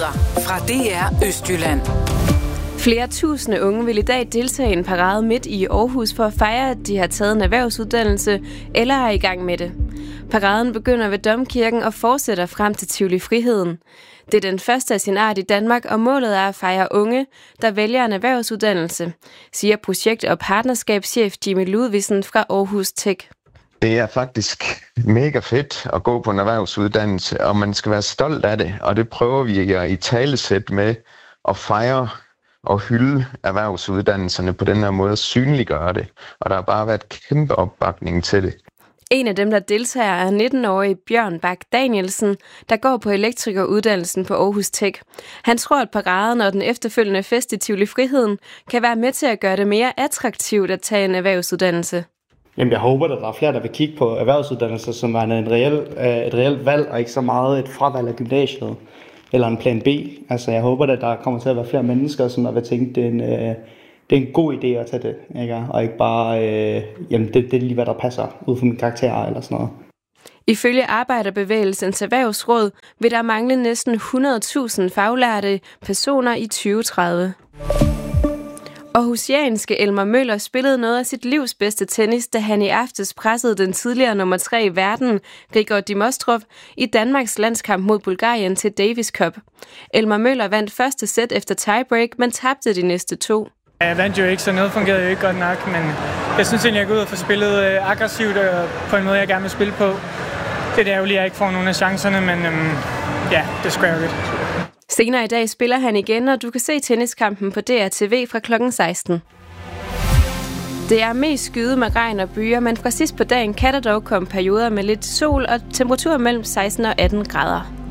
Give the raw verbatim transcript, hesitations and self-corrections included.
Nyheder fra D R Østjylland. Flere tusinde unge vil i dag deltage i en parade midt i Aarhus for at fejre, at de har taget en erhvervsuddannelse eller er i gang med det. Paraden begynder ved Domkirken og fortsætter frem til Tivoli Friheden. Det er den første af sin art i Danmark, og målet er at fejre unge, der vælger en erhvervsuddannelse, siger projekt- og partnerskabschef Jimmy Ludvigsen fra Aarhus Tech. Det er faktisk mega fedt at gå på en erhvervsuddannelse, og man skal være stolt af det, og det prøver vi at italesætte med at fejre og hylde erhvervsuddannelserne på den her måde, synliggøre det, og der har bare været kæmpe opbakning til det. En af dem, der deltager, er nitten-årige Bjørn Bak Danielsen, der går på elektrikeruddannelsen på Aarhus Tech. Han tror, at paraden og den efterfølgende fest i Tivoli Friheden kan være med til at gøre det mere attraktivt at tage en erhvervsuddannelse. Jamen, jeg håber, at der er flere, der vil kigge på erhvervsuddannelser, som er en reel, et reelt valg, og ikke så meget et fravalg af gymnasiet eller en plan B. Altså, jeg håber, at der kommer til at være flere mennesker, som vil tænke, det er en, øh, det er en god idé at tage det, ikke? Og ikke bare, øh, jamen, det, det er lige, hvad der passer ud for min karakter eller sådan noget. Ifølge Arbejderbevægelsens Erhvervsråd vil der mangle næsten hundrede tusind faglærte personer i tyve tredive. Aarhusianske Elmer Møller spillede noget af sit livs bedste tennis, da han i aftes pressede den tidligere nummer tre i verden, Grigor Dimitrov, i Danmarks landskamp mod Bulgarien til Davis Cup. Elmer Møller vandt første sæt efter tiebreak, men tabte de næste to. Jeg vandt jo ikke, så noget fungerede jo ikke godt nok, men jeg synes egentlig, jeg går ud og får spillet aggressivt og på en måde, jeg gerne vil spille på. Det er ærgerligt, at jeg ikke får nogen af chancerne, men øhm, ja, det er ærgerligt. Senere i dag spiller han igen, og du kan se tenniskampen på D R T V fra klokken seksten. Det er mest skyet med regn og byer, men fra sidst på dagen kan der dog komme perioder med lidt sol og temperaturer mellem seksten og atten grader.